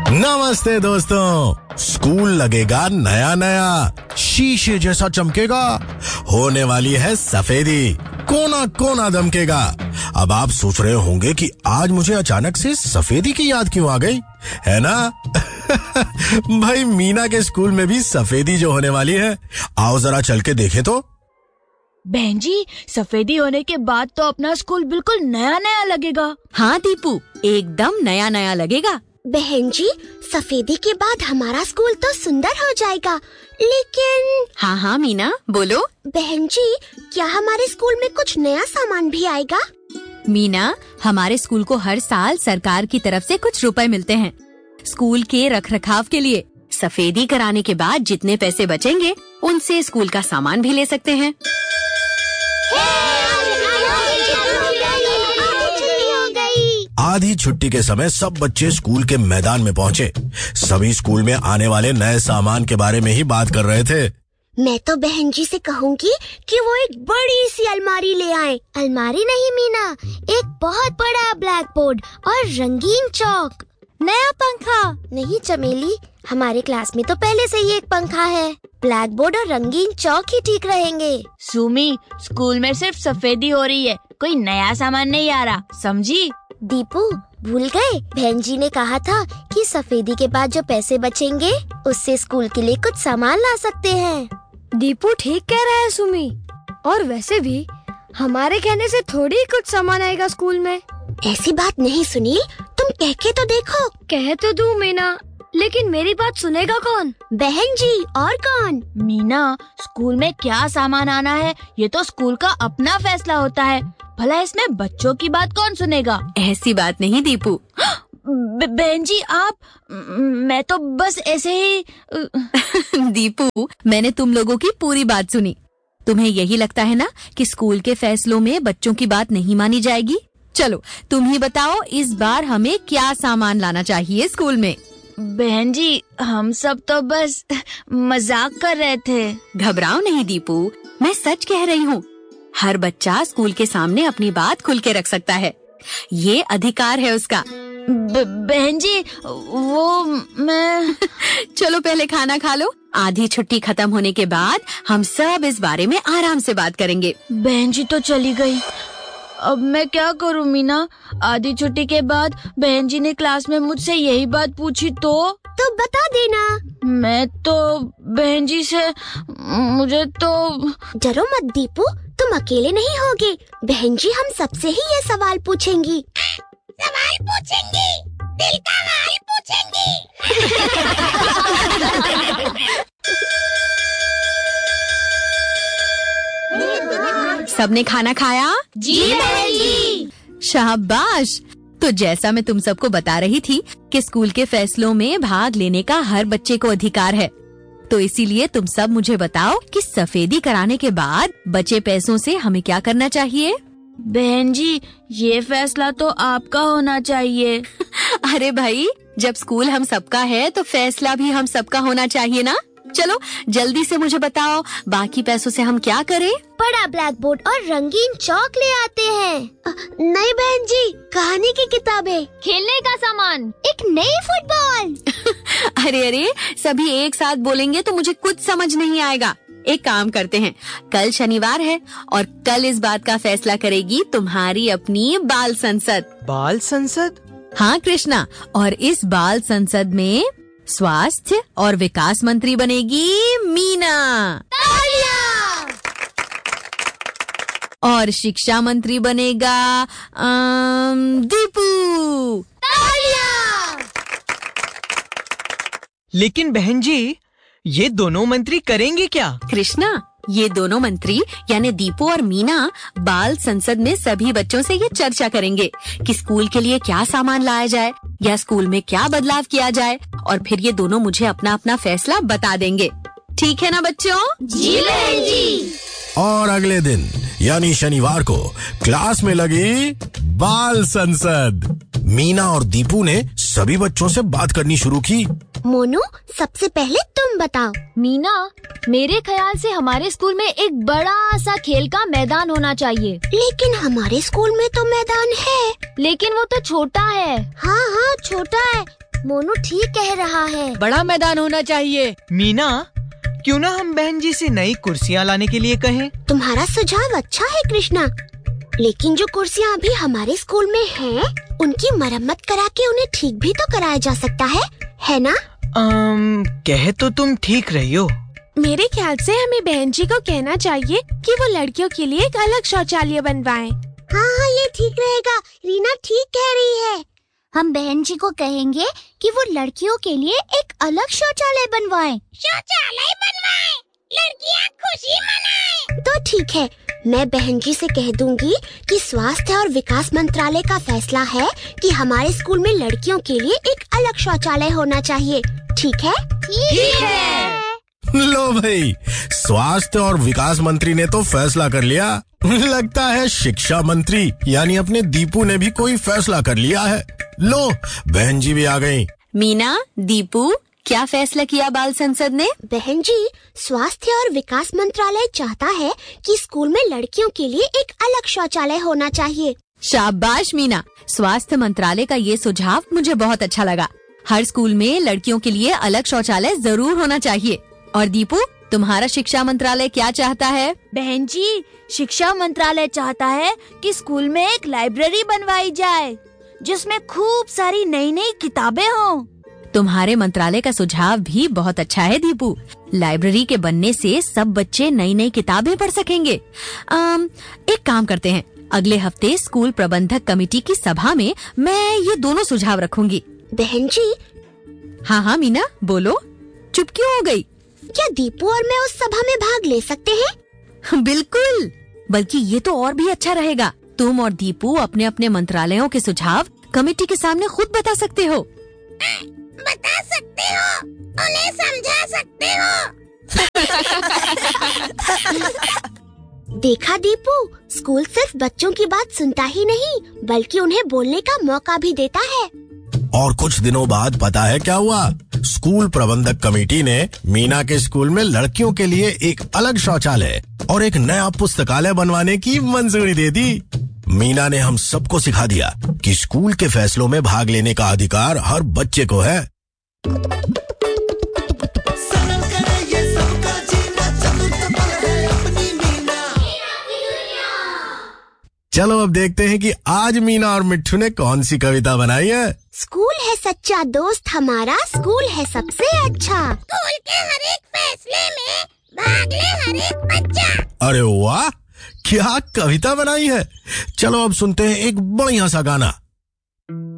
नमस्ते दोस्तों, स्कूल लगेगा नया नया, शीशे जैसा चमकेगा, होने वाली है सफेदी, कोना कोना दमकेगा। अब आप सोच रहे होंगे कि आज मुझे अचानक से सफेदी की याद क्यों आ गई, है ना? भाई मीना के स्कूल में भी सफेदी जो होने वाली है, आओ जरा चल के देखें तो। बहन जी, सफेदी होने के बाद तो अपना स्कूल बिल्कुल नया नया लगेगा। हाँ दीपू, एकदम नया नया लगेगा। बहन जी, सफेदी के बाद हमारा स्कूल तो सुंदर हो जाएगा, लेकिन हाँ मीना, बोलो। बहन जी, क्या हमारे स्कूल में कुछ नया सामान भी आएगा? मीना, हमारे स्कूल को हर साल सरकार की तरफ से कुछ रुपए मिलते हैं स्कूल के रखरखाव के लिए। सफेदी कराने के बाद जितने पैसे बचेंगे उनसे स्कूल का सामान भी ले सकते हैं। आधी छुट्टी के समय सब बच्चे स्कूल के मैदान में पहुंचे। सभी स्कूल में आने वाले नए सामान के बारे में ही बात कर रहे थे। मैं तो बहन जी से कहूँगी कि वो एक बड़ी सी अलमारी ले आए। अलमारी नहीं मीना, एक बहुत बड़ा ब्लैक बोर्ड और रंगीन चौक। नया पंखा नहीं चमेली, हमारे क्लास में तो पहले से ही एक पंखा है। ब्लैक बोर्ड और रंगीन चौक ही ठीक रहेंगे। सुमी, स्कूल में सिर्फ सफेदी हो रही है, कोई नया सामान नहीं आ रहा, समझी? दीपू, भूल गए? बहन जी ने कहा था कि सफेदी के बाद जो पैसे बचेंगे उससे स्कूल के लिए कुछ सामान ला सकते हैं। दीपू ठीक कह रहा है सुमी, और वैसे भी हमारे कहने से थोड़ी कुछ सामान आएगा स्कूल में। ऐसी बात नहीं सुनील, तुम कह के तो देखो। कह तो दूं मीना, लेकिन मेरी बात सुनेगा कौन? बहन जी, और कौन? मीना, स्कूल में क्या सामान आना है ये तो स्कूल का अपना फैसला होता है, भला इसमें बच्चों की बात कौन सुनेगा? ऐसी बात नहीं दीपू। बहन जी आप, मैं तो बस ऐसे ही। दीपू, मैंने तुम लोगों की पूरी बात सुनी। तुम्हें यही लगता है ना कि स्कूल के फैसलों में बच्चों की बात नहीं मानी जाएगी? चलो तुम ही बताओ, इस बार हमें क्या सामान लाना चाहिए स्कूल में? बहन जी, हम सब तो बस मजाक कर रहे थे। घबराओ नहीं दीपू, मैं सच कह रही हूँ। हर बच्चा स्कूल के सामने अपनी बात खुल के रख सकता है, ये अधिकार है उसका। बहन जी, वो मैं चलो पहले खाना खा लो, आधी छुट्टी खत्म होने के बाद हम सब इस बारे में आराम से बात करेंगे। बहन जी तो चली गई, अब मैं क्या करूं मीना? आधी छुट्टी के बाद बहन जी ने क्लास में मुझसे यही बात पूछी तो बता देना। मैं तो बहन जी से, मुझे तो। डरो मत दीपू, तुम अकेले नहीं होगे। बहन जी हम सबसे ही ये सवाल पूछेंगी। सवाल पूछेंगी, दिल का हाल पूछेंगी। सबने खाना खाया? जी बहन जी। शाबाश। तो जैसा मैं तुम सबको बता रही थी कि स्कूल के फैसलों में भाग लेने का हर बच्चे को अधिकार है, तो इसीलिए तुम सब मुझे बताओ कि सफेदी कराने के बाद बचे पैसों से हमें क्या करना चाहिए? बहन जी, ये फैसला तो आपका होना चाहिए। अरे भाई, जब स्कूल हम सबका है तो फैसला भी हम सबका होना चाहिए ना। चलो जल्दी से मुझे बताओ, बाकी पैसों से हम क्या करें? बड़ा ब्लैक बोर्ड और रंगीन चौक ले आते हैं। नहीं बहन जी, कहानी की किताबें, खेलने का सामान, एक नई फुटबॉल। अरे सभी एक साथ बोलेंगे तो मुझे कुछ समझ नहीं आएगा। एक काम करते हैं, कल शनिवार है और कल इस बात का फैसला करेगी तुम्हारी अपनी बाल संसद। बाल संसद? हाँ कृष्णा, और इस बाल संसद में स्वास्थ्य और विकास मंत्री बनेगी मीना। और शिक्षा मंत्री बनेगा दीपू। लेकिन बहन जी, ये दोनों मंत्री करेंगे क्या? कृष्णा, ये दोनों मंत्री यानी दीपू और मीना बाल संसद में सभी बच्चों से ये चर्चा करेंगे कि स्कूल के लिए क्या सामान लाया जाए या स्कूल में क्या बदलाव किया जाए, और फिर ये दोनों मुझे अपना अपना फैसला बता देंगे। ठीक है ना बच्चों? जी बहन जी। और अगले दिन यानी शनिवार को क्लास में लगी बाल संसद। मीना और दीपू ने सभी बच्चों से बात करनी शुरू की। मोनू, सबसे पहले तुम बताओ। मीना, मेरे ख्याल से हमारे स्कूल में एक बड़ा सा खेल का मैदान होना चाहिए। लेकिन हमारे स्कूल में तो मैदान है। लेकिन वो तो छोटा है। हाँ छोटा है, मोनू ठीक कह रहा है। बड़ा मैदान होना चाहिए। मीना, क्यों ना हम बहन जी से नई कुर्सियाँ लाने के लिए कहें? तुम्हारा सुझाव अच्छा है कृष्णा, लेकिन जो कुर्सियाँ अभी हमारे स्कूल में हैं, उनकी मरम्मत करा के उन्हें ठीक भी तो कराया जा सकता है ना? कह तो तुम ठीक रही हो। मेरे ख्याल से हमें बहन जी को कहना चाहिए कि वो लड़कियों के लिए एक अलग शौचालय बनवाएं। हाँ, ये ठीक रहेगा। रीना ठीक कह रही है। हम बहन जी को कहेंगे कि वो लड़कियों के लिए एक अलग शौचालय बनवाएं। लड़कियां खुशी मनाएं। तो ठीक है, मैं बहन जी से कह दूंगी कि स्वास्थ्य और विकास मंत्रालय का फैसला है कि हमारे स्कूल में लड़कियों के लिए एक अलग शौचालय होना चाहिए। ठीक है? ठीक है। लो भाई, स्वास्थ्य और विकास मंत्री ने तो फैसला कर लिया। लगता है शिक्षा मंत्री यानी अपने दीपू ने भी कोई फैसला कर लिया है। लो, बहन जी भी आ गई। मीना, दीपू, क्या फैसला किया बाल संसद ने? बहन जी, स्वास्थ्य और विकास मंत्रालय चाहता है कि स्कूल में लड़कियों के लिए एक अलग शौचालय होना चाहिए। शाबाश मीना, स्वास्थ्य मंत्रालय का ये सुझाव मुझे बहुत अच्छा लगा। हर स्कूल में लड़कियों के लिए अलग शौचालय जरूर होना चाहिए। और दीपू, तुम्हारा शिक्षा मंत्रालय क्या चाहता है? बहन जी, शिक्षा मंत्रालय चाहता है कि स्कूल में एक लाइब्रेरी बनवाई जाए जिसमें खूब सारी नई नई किताबें हों। तुम्हारे मंत्रालय का सुझाव भी बहुत अच्छा है दीपू। लाइब्रेरी के बनने से सब बच्चे नई नई किताबें पढ़ सकेंगे। एक काम करते हैं, अगले हफ्ते स्कूल प्रबंधक कमेटी की सभा में मैं ये दोनों सुझाव रखूंगी। बहन जी। हाँ मीना, बोलो, चुप क्यों हो गई? क्या दीपू और मैं उस सभा में भाग ले सकते हैं? बिल्कुल, बल्कि ये तो और भी अच्छा रहेगा। तुम और दीपू अपने अपने मंत्रालयों के सुझाव कमेटी के सामने खुद बता सकते हो। बता सकते हो, उन्हें समझा सकते हो। देखा दीपू, स्कूल सिर्फ बच्चों की बात सुनता ही नहीं बल्कि उन्हें बोलने का मौका भी देता है। और कुछ दिनों बाद पता है क्या हुआ? स्कूल प्रबंधक कमेटी ने मीना के स्कूल में लड़कियों के लिए एक अलग शौचालय और एक नया पुस्तकालय बनवाने की मंजूरी दे दी। मीना ने हम सबको सिखा दिया कि स्कूल के फैसलों में भाग लेने का अधिकार हर बच्चे को है। चलो अब देखते हैं कि आज मीना और मिट्ठू ने कौन सी कविता बनाई है। स्कूल है सच्चा दोस्त हमारा, स्कूल है सबसे अच्छा। स्कूल के हर एक फैसले में भाग ले हर एक बच्चा। अरे वाह, क्या कविता बनाई है। चलो अब सुनते हैं एक बढ़िया सा गाना।